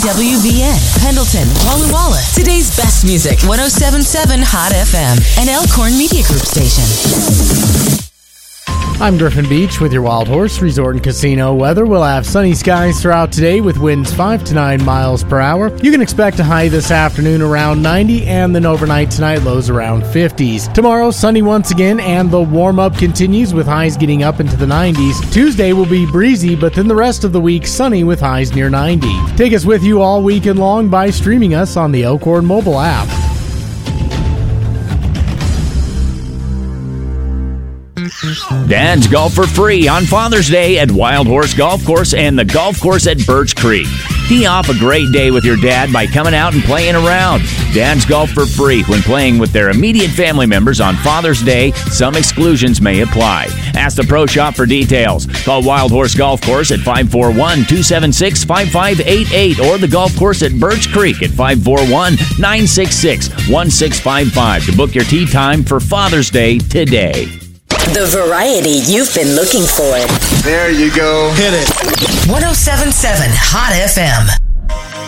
WVN, Pendleton, Walla Walla. Today's best music, 107.7 Hot FM, an Elkhorn Media Group station. I'm Griffin Beach with your Wild Horse Resort and Casino weather. We'll have sunny skies throughout today with winds 5 to 9 miles per hour. You can expect a high this afternoon around 90 and then overnight tonight lows around 50s. Tomorrow, sunny once again and the warm-up continues with highs getting up into the 90s. Tuesday will be breezy, but then the rest of the week sunny with highs near 90. Take us with you all weekend long by streaming us on the Elkhorn mobile app. Dad's Golf for Free on Father's Day at Wild Horse Golf Course and the golf course at Birch Creek. Tee off a great day with your dad by coming out and playing around. Dad's Golf for Free when playing with their immediate family members on Father's Day. Some exclusions may apply. Ask the Pro Shop for details. Call Wild Horse Golf Course at 541-276-5588 or the golf course at Birch Creek at 541-966-1655 to book your tee time for Father's Day today. The variety you've been looking for. There you go. Hit it. 107.7 Hot FM.